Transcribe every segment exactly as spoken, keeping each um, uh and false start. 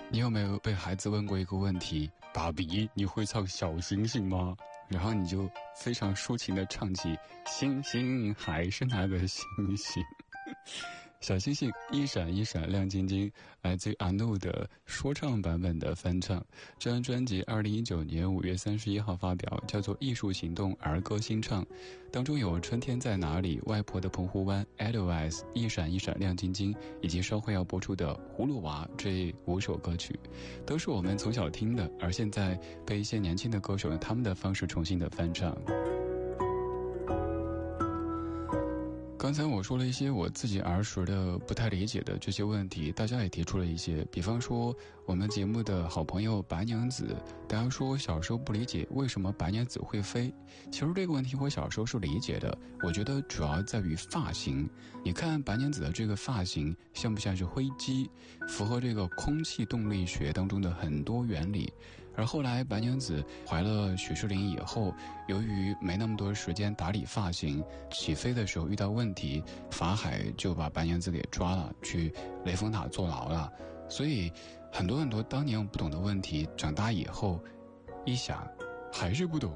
你有没有被孩子问过一个问题，爸比你会唱小星星吗？然后你就非常抒情地唱起星星还是那个星星。小星星一闪一闪亮晶晶，来自于阿怒的说唱版本的翻唱。这张专辑二零一九年五月三十一号发表，叫做《艺术行动儿歌新唱》，当中有《春天在哪里》、外婆的澎湖湾、Edelweiss、一闪一闪亮晶晶，以及稍后要播出的葫芦娃这五首歌曲，都是我们从小听的，而现在被一些年轻的歌手用他们的方式重新的翻唱。刚才我说了一些我自己儿时的不太理解的这些问题，大家也提出了一些，比方说我们节目的好朋友白娘子，大家说小时候不理解为什么白娘子会飞。其实这个问题我小时候是理解的，我觉得主要在于发型。你看白娘子的这个发型像不像是灰机，符合这个空气动力学当中的很多原理。而后来白娘子怀了许仕林以后，由于没那么多时间打理发型，起飞的时候遇到问题，法海就把白娘子给抓了，去雷峰塔坐牢了。所以很多很多当年我不懂的问题，长大以后一想还是不懂。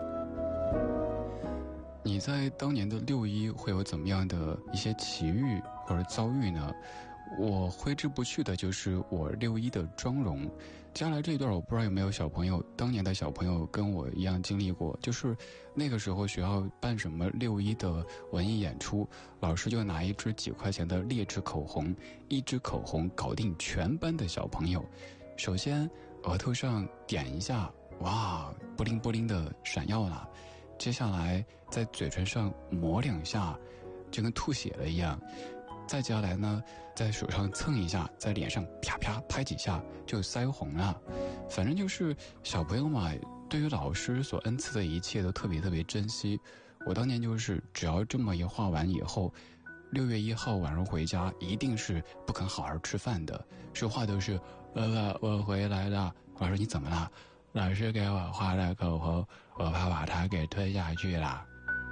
你在当年的六一会有怎么样的一些奇遇或者遭遇呢？我挥之不去的就是我六一的妆容。接下来这一段我不知道有没有小朋友，当年的小朋友跟我一样经历过，就是那个时候学校办什么六一的文艺演出，老师就拿一支几块钱的劣质口红，一支口红搞定全班的小朋友。首先额头上点一下，哇，布灵布灵的闪耀了，接下来在嘴唇上抹两下，就跟吐血了一样，再接下来呢，在手上蹭一下，在脸上啪啪拍几下就腮红了。反正就是小朋友嘛，对于老师所恩赐的一切都特别特别珍惜。我当年就是只要这么一画完以后，六月一号晚上回家一定是不肯好好吃饭的，说话都是爸爸我回来了。我说你怎么了？老师给我画了口红，我怕把它给吞下去了。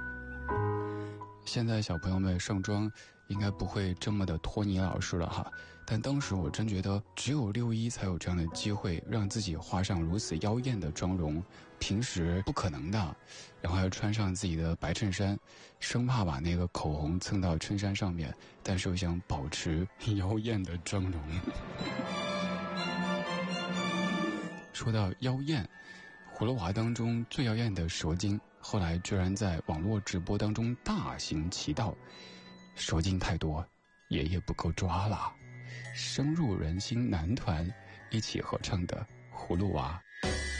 现在小朋友们上妆应该不会这么的托尼老师了哈，但当时我真觉得只有六一才有这样的机会，让自己画上如此妖艳的妆容，平时不可能的。然后还穿上自己的白衬衫，生怕把那个口红蹭到衬衫上面，但是又想保持妖艳的妆容。说到妖艳，葫芦娃当中最妖艳的蛇精，后来居然在网络直播当中大行其道，蛇精太多，爷爷不够抓了。深入人心男团一起合唱的《葫芦娃》。